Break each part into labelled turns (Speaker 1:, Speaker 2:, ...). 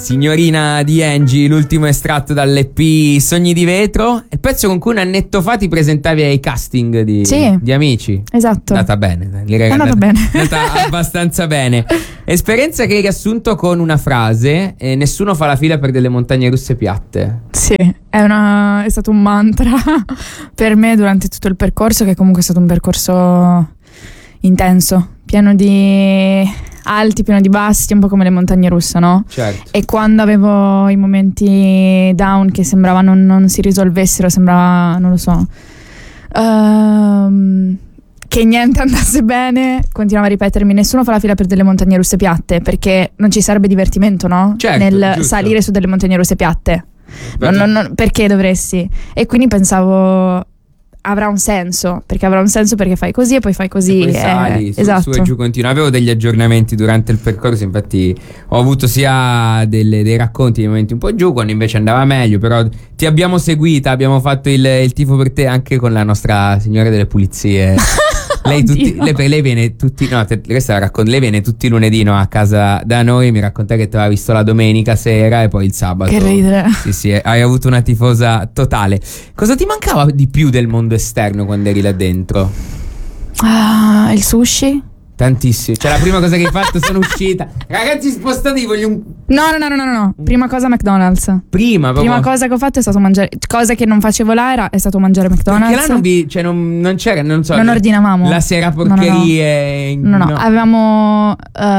Speaker 1: Signorina di Angie, l'ultimo estratto dall'EP Sogni di Vetro, il pezzo con cui un annetto fa ti presentavi ai casting di Amici.
Speaker 2: Esatto.
Speaker 1: È andata bene,
Speaker 2: è andata
Speaker 1: abbastanza bene. Esperienza che hai riassunto con una frase: nessuno fa la fila per delle montagne russe piatte.
Speaker 2: Sì, è stato un mantra per me durante tutto il percorso, che comunque è stato un percorso intenso, pieno di alti, pieno di bassi, un po' come le montagne russe, no?
Speaker 1: Certo.
Speaker 2: E quando avevo i momenti down che sembrava non si risolvessero, sembrava, non lo so, che niente andasse bene, continuavo a ripetermi: nessuno fa la fila per delle montagne russe piatte, perché non ci sarebbe divertimento, no?
Speaker 1: Certo,
Speaker 2: nel
Speaker 1: giusto.
Speaker 2: salire su delle montagne russe piatte. Perché dovresti? E quindi pensavo avrà un senso perché fai così e poi fai così,
Speaker 1: e poi sali
Speaker 2: esatto.
Speaker 1: su e giù continua. Avevo degli aggiornamenti durante il percorso, infatti ho avuto sia dei racconti, dei momenti un po' giù, quando invece andava meglio. Però ti abbiamo seguita, abbiamo fatto il tifo per te anche con la nostra signora delle pulizie. Lei viene tutti, no, questa la racconto, lei viene tutti i lunedì, no, a casa da noi. Mi racconta che ti aveva visto la domenica sera e poi il sabato.
Speaker 2: Che ridere.
Speaker 1: Sì, hai avuto una tifosa totale. Cosa ti mancava di più del mondo esterno quando eri là dentro?
Speaker 2: Il sushi.
Speaker 1: Tantissimo. Cioè, la prima cosa che hai fatto, sono uscita. Ragazzi, spostatevi, voglio un...
Speaker 2: No. Prima cosa McDonald's.
Speaker 1: Prima
Speaker 2: cosa che ho fatto è stato mangiare. Cosa che non facevo là è stato mangiare McDonald's.
Speaker 1: Perché là non c'era, non so.
Speaker 2: Non ordinavamo.
Speaker 1: La sera porcherie.
Speaker 2: No. Avevamo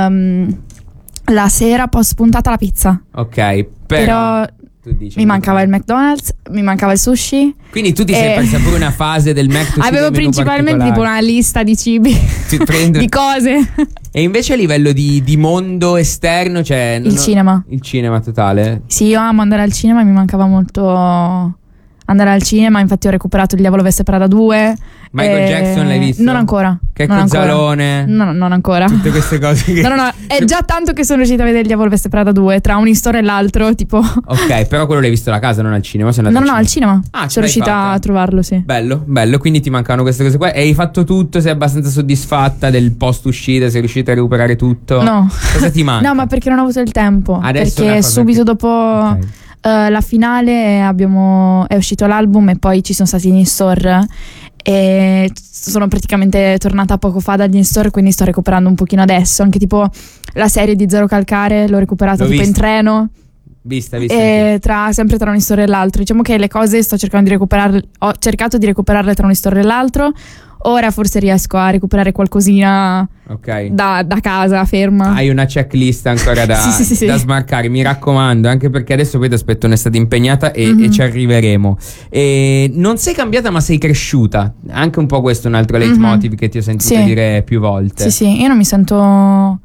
Speaker 2: la sera post puntata la pizza.
Speaker 1: Ok, però
Speaker 2: mi mancava il McDonald's, mi mancava il sushi.
Speaker 1: Quindi tu ti sei persa pure una fase del Mac.
Speaker 2: Avevo principalmente tipo una lista di cibi, di cose.
Speaker 1: E invece a livello di mondo esterno, cioè
Speaker 2: cinema.
Speaker 1: Il cinema totale?
Speaker 2: Sì, io amo andare al cinema, mi mancava molto andare al cinema. Infatti ho recuperato Il Diavolo Veste Prada 2.
Speaker 1: Michael Jackson l'hai visto?
Speaker 2: Non ancora.
Speaker 1: Che Cozzalone?
Speaker 2: No, non ancora.
Speaker 1: Tutte queste cose che...
Speaker 2: No, è già tanto che sono riuscita a vedere Il Diavolo Veste Prada 2 tra un in-store e l'altro, tipo.
Speaker 1: Ok, però quello l'hai visto alla casa, non al cinema?
Speaker 2: No, al cinema.
Speaker 1: Ah,
Speaker 2: sono riuscita a trovarlo, sì.
Speaker 1: Bello, quindi ti mancavano queste cose qua. E hai fatto tutto? Sei abbastanza soddisfatta del post uscita? Sei riuscita a recuperare tutto?
Speaker 2: No.
Speaker 1: Cosa ti manca?
Speaker 2: No, ma perché non ho avuto il tempo.
Speaker 1: Adesso
Speaker 2: perché subito dopo... Okay. La finale è uscito l'album e poi ci sono stati in store e sono praticamente tornata poco fa dagli in-store, quindi sto recuperando un pochino adesso. Anche tipo la serie di Zero Calcare l'ho recuperata in treno.
Speaker 1: Vista.
Speaker 2: E sempre tra un in-store e l'altro. Diciamo che le cose sto cercando di recuperarle. Ho cercato di recuperarle tra un in-store e l'altro. Ora forse riesco a recuperare qualcosina da casa ferma.
Speaker 1: Hai una checklist ancora da smarcare, mi raccomando, anche perché adesso poi ti aspetto un'estate impegnata e ci arriveremo. E non sei cambiata ma sei cresciuta. Anche un po' questo è un altro leitmotiv che ti ho sentito dire più volte.
Speaker 2: Sì, io non mi sento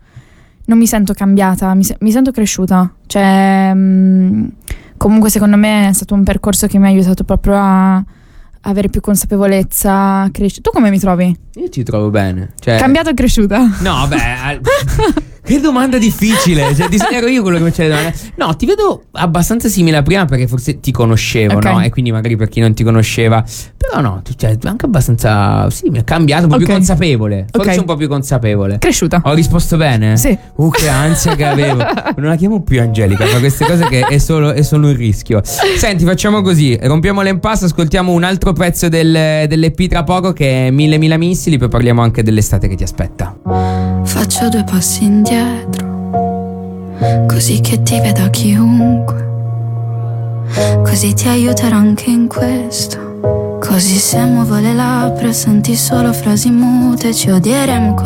Speaker 2: cambiata, mi sento cresciuta. Cioè comunque secondo me è stato un percorso che mi ha aiutato proprio a avere più consapevolezza, crescere. Tu come mi trovi?
Speaker 1: Io ti trovo bene. Cioè...
Speaker 2: Cambiata o cresciuta?
Speaker 1: No, beh... Che domanda difficile. Cioè, ero io quello che mi faceva le domande. No, ti vedo abbastanza simile a prima, perché forse ti conoscevo, no? E quindi magari per chi non ti conosceva. Però no, cioè, anche abbastanza... Sì, mi è cambiato, un po' più consapevole. Forse un po' più consapevole.
Speaker 2: Cresciuta.
Speaker 1: Ho risposto bene?
Speaker 2: Sì.
Speaker 1: Che ansia che avevo. Non la chiamo più Angelica, fa queste cose che è solo un rischio. Senti, facciamo così. Rompiamo l'impasse, ascoltiamo un altro pezzo dell'EP tra poco, che è Mille missili, poi parliamo anche dell'estate che ti aspetta.
Speaker 3: Faccio 2 passi indietro, così che ti veda chiunque, così ti aiuterò anche in questo. Così se muovo le labbra senti solo frasi mute, ci odieremo